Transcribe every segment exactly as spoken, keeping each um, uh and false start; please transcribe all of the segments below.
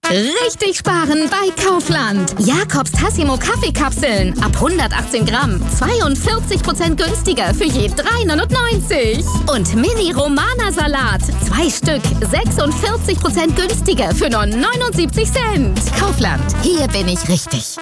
Richtig sparen bei Kaufland. Jakobs Tassimo Kaffeekapseln ab hundertachtzehn Gramm. zweiundvierzig Prozent günstiger für je drei neunundneunzig. Und Mini Romana Salat. Zwei Stück. sechsundvierzig Prozent günstiger für nur neunundsiebzig Cent. Kaufland. Hier bin ich richtig.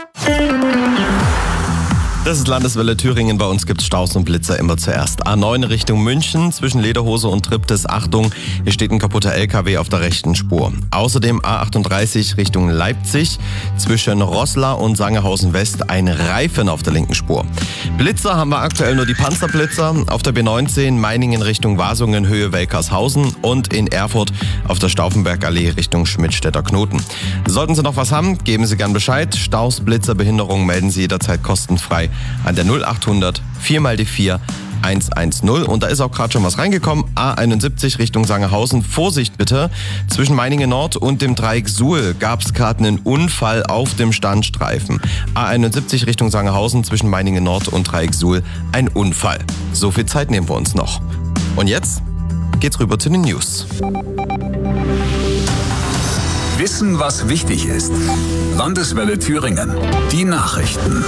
Das ist Landeswelle Thüringen. Bei uns gibt es Staus und Blitzer immer zuerst. A neun Richtung München zwischen Lederhose und Triptis. Achtung, hier steht ein kaputter L K W auf der rechten Spur. Außerdem A achtunddreißig Richtung Leipzig zwischen Roßla und Sangerhausen West ein Reifen auf der linken Spur. Blitzer haben wir aktuell nur die Panzerblitzer auf der B neunzehn Meiningen Richtung Wasungen Höhe Welkershausen und in Erfurt auf der Stauffenbergallee Richtung Schmidtstädter Knoten. Sollten Sie noch was haben, geben Sie gern Bescheid. Staus, Blitzer, Behinderungen melden Sie jederzeit kostenfrei an der null achthundert vier mal die vier eins eins null. Und da ist auch gerade schon was reingekommen. A einundsiebzig Richtung Sangerhausen. Vorsicht bitte. Zwischen Meiningen Nord und dem Dreieck Suhl gab es gerade einen Unfall auf dem Standstreifen. A einundsiebzig Richtung Sangerhausen zwischen Meiningen Nord und Dreieck Suhl. Ein Unfall. So viel Zeit nehmen wir uns noch. Und jetzt geht's rüber zu den News. Wissen, was wichtig ist. Landeswelle Thüringen. Die Nachrichten.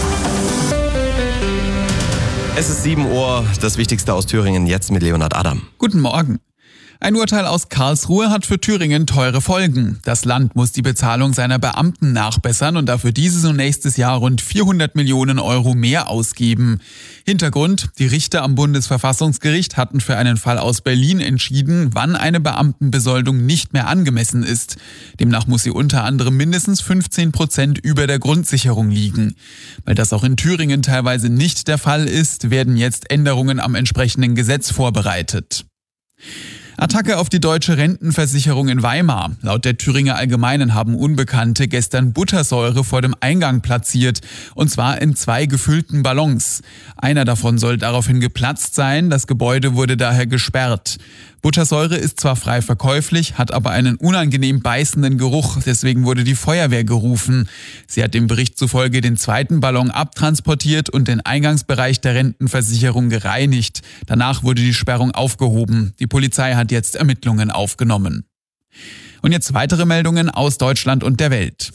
Es ist sieben Uhr, das Wichtigste aus Thüringen, jetzt mit Leonhard Adam. Guten Morgen. Ein Urteil aus Karlsruhe hat für Thüringen teure Folgen. Das Land muss die Bezahlung seiner Beamten nachbessern und dafür dieses und nächstes Jahr rund vierhundert Millionen Euro mehr ausgeben. Hintergrund: Die Richter am Bundesverfassungsgericht hatten für einen Fall aus Berlin entschieden, wann eine Beamtenbesoldung nicht mehr angemessen ist. Demnach muss sie unter anderem mindestens fünfzehn Prozent über der Grundsicherung liegen. Weil das auch in Thüringen teilweise nicht der Fall ist, werden jetzt Änderungen am entsprechenden Gesetz vorbereitet. Attacke auf die deutsche Rentenversicherung in Weimar. Laut der Thüringer Allgemeinen haben Unbekannte gestern Buttersäure vor dem Eingang platziert, und zwar in zwei gefüllten Ballons. Einer davon soll daraufhin geplatzt sein, das Gebäude wurde daher gesperrt. Buttersäure ist zwar frei verkäuflich, hat aber einen unangenehm beißenden Geruch, deswegen wurde die Feuerwehr gerufen. Sie hat dem Bericht zufolge den zweiten Ballon abtransportiert und den Eingangsbereich der Rentenversicherung gereinigt. Danach wurde die Sperrung aufgehoben. Die Polizei hat jetzt Ermittlungen aufgenommen. Und jetzt weitere Meldungen aus Deutschland und der Welt.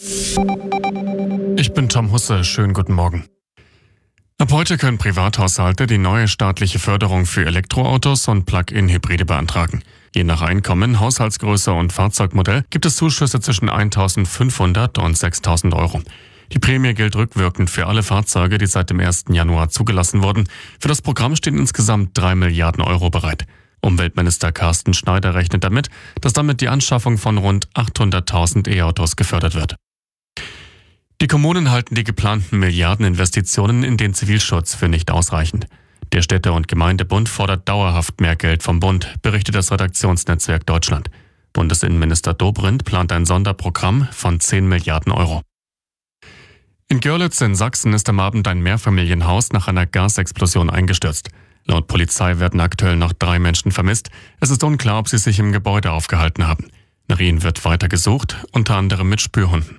Ich bin Tom Husse, schönen guten Morgen. Ab heute können Privathaushalte die neue staatliche Förderung für Elektroautos und Plug-in-Hybride beantragen. Je nach Einkommen, Haushaltsgröße und Fahrzeugmodell gibt es Zuschüsse zwischen eintausendfünfhundert und sechstausend Euro. Die Prämie gilt rückwirkend für alle Fahrzeuge, die seit dem ersten Januar zugelassen wurden. Für das Programm stehen insgesamt drei Milliarden Euro bereit. Umweltminister Carsten Schneider rechnet damit, dass damit die Anschaffung von rund achthunderttausend E-Autos gefördert wird. Die Kommunen halten die geplanten Milliardeninvestitionen in den Zivilschutz für nicht ausreichend. Der Städte- und Gemeindebund fordert dauerhaft mehr Geld vom Bund, berichtet das Redaktionsnetzwerk Deutschland. Bundesinnenminister Dobrindt plant ein Sonderprogramm von zehn Milliarden Euro. In Görlitz in Sachsen ist am Abend ein Mehrfamilienhaus nach einer Gasexplosion eingestürzt. Laut Polizei werden aktuell noch drei Menschen vermisst. Es ist unklar, ob sie sich im Gebäude aufgehalten haben. Nach ihnen wird weiter gesucht, unter anderem mit Spürhunden.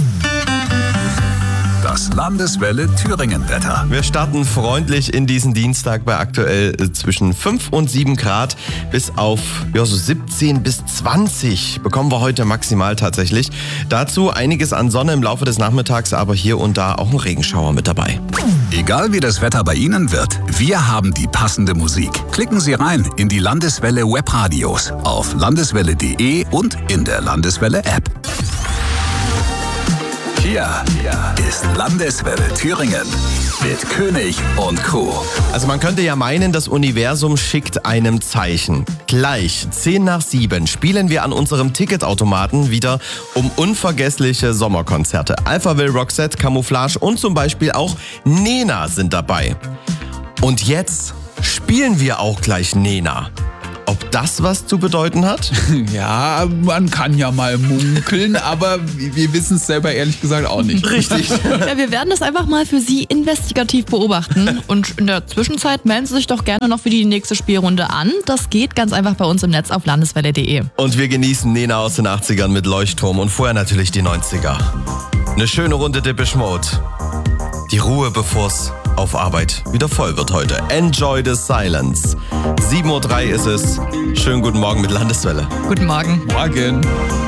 Das Landeswelle Thüringen-Wetter. Wir starten freundlich in diesen Dienstag bei aktuell zwischen fünf und sieben Grad bis auf ja, so siebzehn bis zwanzig bekommen wir heute maximal tatsächlich. Dazu einiges an Sonne im Laufe des Nachmittags, aber hier und da auch ein Regenschauer mit dabei. Egal wie das Wetter bei Ihnen wird, wir haben die passende Musik. Klicken Sie rein in die Landeswelle Webradios auf landeswelle punkt de und in der Landeswelle App. Hier, hier ist Landeswelle Thüringen mit König und Co. Also man könnte ja meinen, das Universum schickt einem Zeichen. Gleich zehn nach sieben spielen wir an unserem Ticketautomaten wieder um unvergessliche Sommerkonzerte. Alphaville, Roxette, Camouflage und zum Beispiel auch Nena sind dabei. Und jetzt spielen wir auch gleich Nena. Ob das was zu bedeuten hat? Ja, man kann ja mal munkeln, aber wir wissen es selber ehrlich gesagt auch nicht. Richtig. Ja, wir werden das einfach mal für Sie investigativ beobachten und in der Zwischenzeit melden Sie sich doch gerne noch für die nächste Spielrunde an. Das geht ganz einfach bei uns im Netz auf landeswelle punkt de. Und wir genießen Nena aus den achtzigern mit Leuchtturm und vorher natürlich die neunziger. Eine schöne Runde Depeche Mode. Die Ruhe, bevor's auf Arbeit wieder voll wird heute. Enjoy the silence. sieben Uhr drei ist es. Schönen guten Morgen mit Landeswelle. Guten Morgen. Morgen.